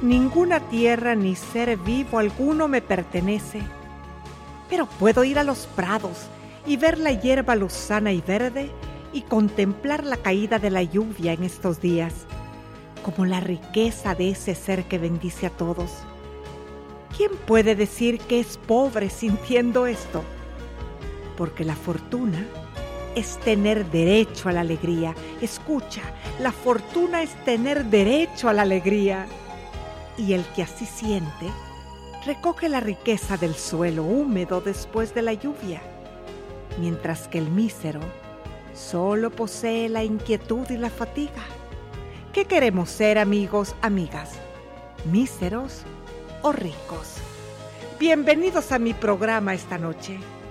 Ninguna tierra ni ser vivo alguno me pertenece, pero puedo ir a los prados y ver la hierba lozana y verde y contemplar la caída de la lluvia en estos días, como la riqueza de ese ser que bendice a todos. ¿Quién puede decir que es pobre sintiendo esto? Porque la fortuna es tener derecho a la alegría. Escucha, la fortuna es tener derecho a la alegría. Y el que así siente, recoge la riqueza del suelo húmedo después de la lluvia, mientras que el mísero solo posee la inquietud y la fatiga. ¿Qué queremos ser, amigos, amigas? ¿Míseros o ricos? Bienvenidos a mi programa esta noche.